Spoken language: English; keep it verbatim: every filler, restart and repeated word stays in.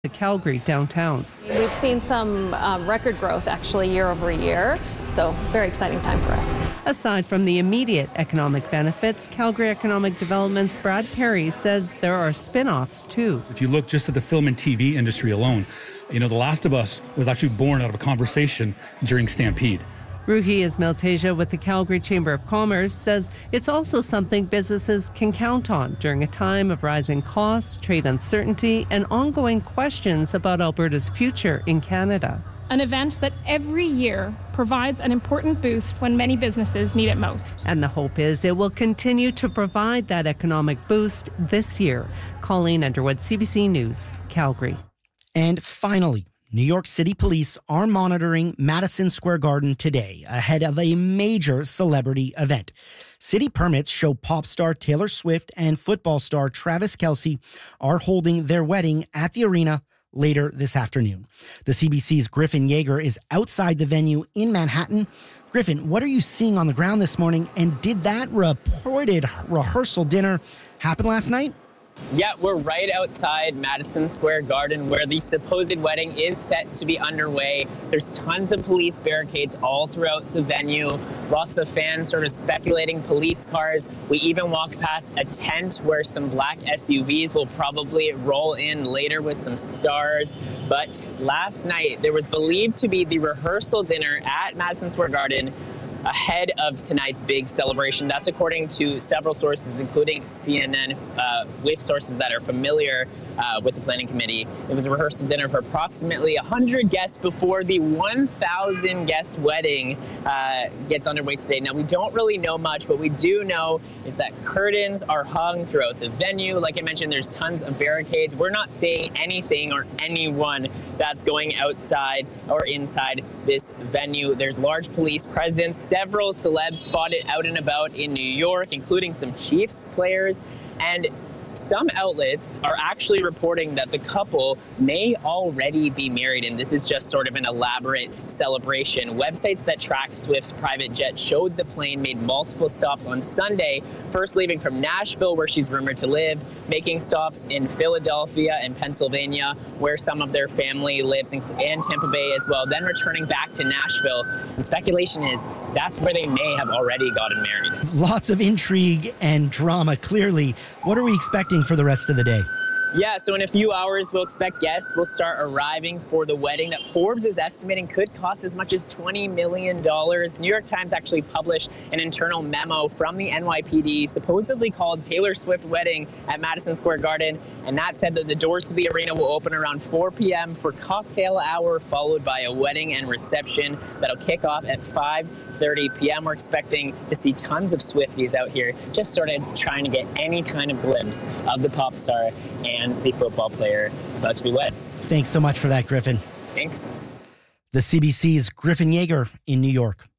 to Calgary downtown. We've seen some uh, record growth actually year over year, so very exciting time for us. Aside from the immediate economic benefits, Calgary Economic Development's Brad Perry says there are spin-offs too. If you look just at the film and T V industry alone, you know, The Last of Us was actually born out of a conversation during Stampede. Ruhi Ismail-Teja with the Calgary Chamber of Commerce says it's also something businesses can count on during a time of rising costs, trade uncertainty, and ongoing questions about Alberta's future in Canada. An event that every year provides an important boost when many businesses need it most. And the hope is it will continue to provide that economic boost this year. Colleen Underwood, C B C News, Calgary. And finally, New York City Police are monitoring Madison Square Garden today ahead of a major celebrity event. City permits show pop star Taylor Swift and football star Travis Kelce are holding their wedding at the arena later this afternoon. The C B C's Griffin Yeager is outside the venue in Manhattan. Griffin, what are you seeing on the ground this morning? And did that reported rehearsal dinner happen last night? Yeah, we're right outside Madison Square Garden where the supposed wedding is set to be underway. There's tons of police barricades all throughout the venue. Lots of fans sort of speculating police cars. We even walked past a tent where some black S U Vs will probably roll in later with some stars. But last night, there was believed to be the rehearsal dinner at Madison Square Garden ahead of tonight's big celebration. That's according to several sources, including C N N, uh, with sources that are familiar uh, with the planning committee. It was a rehearsal dinner for approximately one hundred guests before the one thousand guest wedding uh, gets underway today. Now, we don't really know much. What we do know is that curtains are hung throughout the venue. Like I mentioned, there's tons of barricades. We're not seeing anything or anyone that's going outside or inside this venue. There's large police presence. Several celebs spotted out and about in New York, including some Chiefs players. And some outlets are actually reporting that the couple may already be married, and this is just sort of an elaborate celebration. Websites that track Swift's private jet showed the plane made multiple stops on Sunday, first leaving from Nashville, where she's rumored to live, making stops in Philadelphia and Pennsylvania, where some of their family lives, and Tampa Bay as well, then returning back to Nashville. And speculation is that's where they may have already gotten married. Lots of intrigue and drama, clearly. What are we expecting for the rest of the day? Yeah, so in a few hours, we'll expect guests will start arriving for the wedding that Forbes is estimating could cost as much as twenty million dollars. New York Times actually published an internal memo from the N Y P D, supposedly called Taylor Swift Wedding at Madison Square Garden, and that said that the doors to the arena will open around four p.m. for cocktail hour, followed by a wedding and reception that'll kick off at five thirty p.m. We're expecting to see tons of Swifties out here, just sort of trying to get any kind of glimpse of the pop star and the football player about to be wed. Thanks so much for that, Griffin. Thanks. The C B C's Griffin Yeager in New York.